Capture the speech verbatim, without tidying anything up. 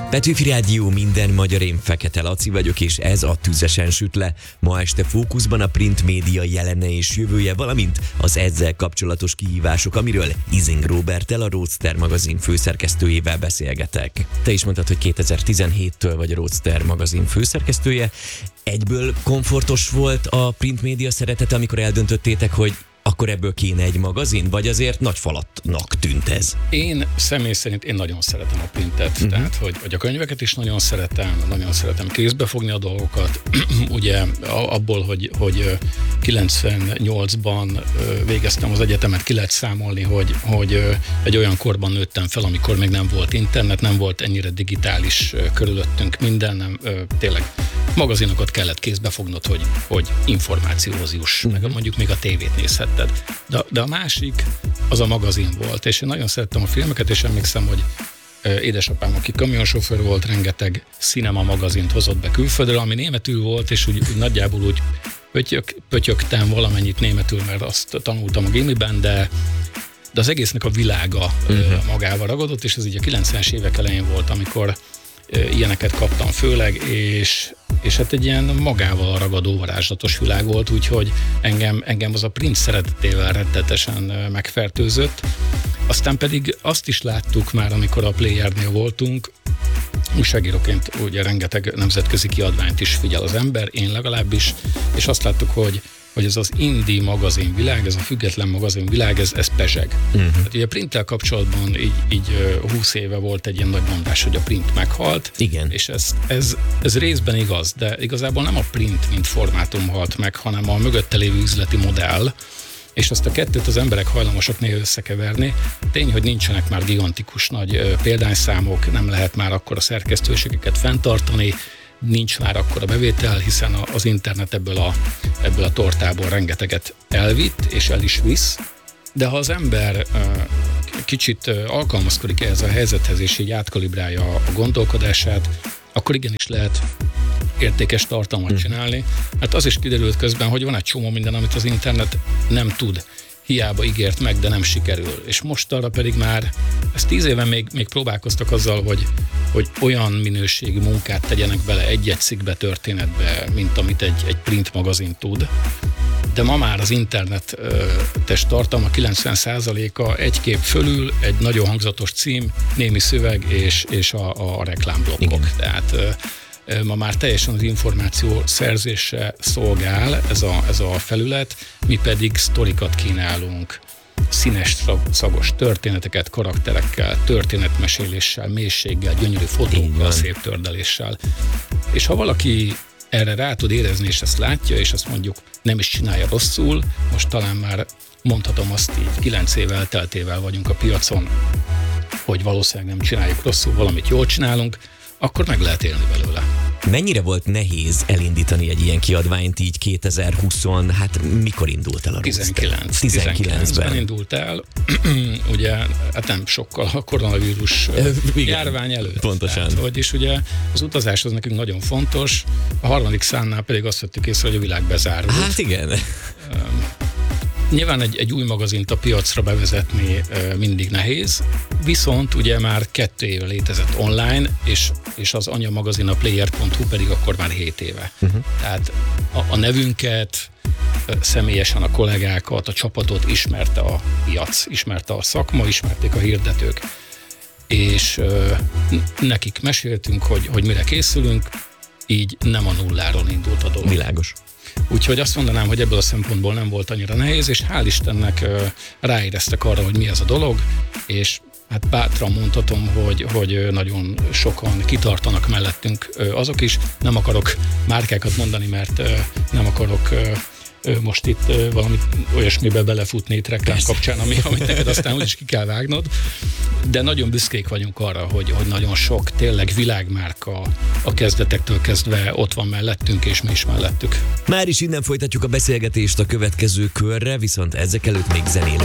Petőfi Rádió, minden magyar, én Fekete Laci vagyok, és ez a Tüzesen süt le. Ma este fókuszban a print média jelene és jövője, valamint az ezzel kapcsolatos kihívások, amiről Ising Róberttel, a Roadster magazin főszerkesztőjével beszélgetek. Te is mondtad, hogy kétezer-tizenhéttől vagy a Roadster magazin főszerkesztője. Egyből komfortos volt a print média szeretete, amikor eldöntöttétek, hogy akkor ebből kéne egy magazin, vagy azért nagy falatnak tűnt ez? Én személy szerint én nagyon szeretem a printet, uh-huh. tehát hogy, hogy a könyveket is nagyon szeretem, nagyon szeretem kézbe fogni a dolgokat. Ugye abból, hogy, hogy kilencvennyolcban végeztem az egyetemet, ki lehet számolni, hogy, hogy egy olyan korban nőttem fel, amikor még nem volt internet, nem volt ennyire digitális körülöttünk minden, nem, tényleg magazinokat kellett kézbe fognod, hogy, hogy információhoz juss, uh-huh. meg mondjuk még a tévét nézhetted. De, de a másik az a magazin volt, és én nagyon szerettem a filmeket, és emlékszem, hogy édesapám, aki kamionsofőr volt, rengeteg cinema magazint hozott be külföldről, ami németül volt, és úgy, úgy nagyjából úgy pötyök, pötyögtem valamennyit németül, mert azt tanultam a gimiben, de, de az egésznek a világa uh-huh. magával ragadott, és ez így a kilencvenes évek elején volt, amikor ilyeneket kaptam főleg, és, és hát egy ilyen magával ragadó varázslatos világ volt, úgyhogy engem, engem az a print szeretetével rettetesen megfertőzött. Aztán pedig azt is láttuk már, amikor a Playernél voltunk, újságíróként ugye rengeteg nemzetközi kiadványt is figyel az ember, én legalábbis, és azt láttuk, hogy hogy ez az indie magazinvilág, ez a független magazinvilág, ez, ez pezseg. Uh-huh. Hát ugye a printtel kapcsolatban így, így húsz éve volt egy ilyen nagy mondás, hogy a print meghalt. Igen. És ez, ez, ez részben igaz, de igazából nem a print, mint formátum halt meg, hanem a mögötte lévő üzleti modell, és azt a kettőt az emberek hajlamosak néha összekeverni. Tény, hogy nincsenek már gigantikus nagy példányszámok, nem lehet már akkor a szerkesztőségeket fenntartani, nincs már akkor a bevétel, hiszen az internet ebből a, ebből a tortából rengeteget elvitt, és el is visz, de ha az ember kicsit alkalmazkodik ehhez a helyzethez, és így átkalibrálja a gondolkodását, akkor igenis lehet értékes tartalmat csinálni. Hát az is kiderült közben, hogy van egy csomó minden, amit az internet nem tud. Hiába ígért meg, de nem sikerül. És most arra pedig már, ezt tíz éven még, még próbálkoztak azzal, hogy, hogy olyan minőségi munkát tegyenek bele egy-egy cikkbe, történetbe, mint amit egy, egy print magazin tud. De ma már az internetes tartalma kilencven százaléka egy kép fölül, egy nagyon hangzatos cím, némi szöveg és, és a, a reklámblokkok. Igen. Tehát ma már teljesen az információ szerzésre szolgál ez a, ez a felület, mi pedig sztorikat kínálunk, színes, szagos történeteket, karakterekkel, történetmeséléssel, mélységgel, gyönyörű fotókkal, szép tördeléssel. És ha valaki erre rá tud érezni, és ezt látja, és azt mondjuk nem is csinálja rosszul, most talán már mondhatom azt így, kilenc év elteltével vagyunk a piacon, hogy valószínűleg nem csináljuk rosszul, valamit jól csinálunk, akkor meg lehet élni belőle. Mennyire volt nehéz elindítani egy ilyen kiadványt így kétezer-húszon, hát mikor indult el a tizenkilenc tizenkilencben indult el, ugye, hát nem sokkal a koronavírus járvány előtt. Pontosan. Tehát, vagyis ugye az utazás az nekünk nagyon fontos, a harmadik szánnál pedig azt vettük észre, hogy a világ bezárult. Hát igen. Nyilván egy, egy új magazint a piacra bevezetni e, mindig nehéz, viszont ugye már kettő éve létezett online, és, és az anyamagazin a player pont hu pedig akkor már hét éve. Uh-huh. Tehát a, a nevünket, személyesen a kollégákat, a csapatot ismerte a piac, ismerte a szakma, ismerték a hirdetők. És e, nekik meséltünk, hogy, hogy mire készülünk, így nem a nulláról indult a dolog. Világos. Úgyhogy azt mondanám, hogy ebből a szempontból nem volt annyira nehéz, és hál' Istennek ráéreztek arra, hogy mi ez a dolog, és hát bátran mondhatom, hogy, hogy nagyon sokan kitartanak mellettünk azok is. Nem akarok márkákat mondani, mert nem akarok most itt valami olyasmibe belefutni itt reklám kapcsán, ami, amit neked aztán úgyis ki kell vágnod. De nagyon büszkék vagyunk arra, hogy, hogy nagyon sok tényleg világmárka a kezdetektől kezdve ott van mellettünk, és mi is mellettük. Már is innen folytatjuk a beszélgetést a következő körre, viszont ezek előtt még zenélünk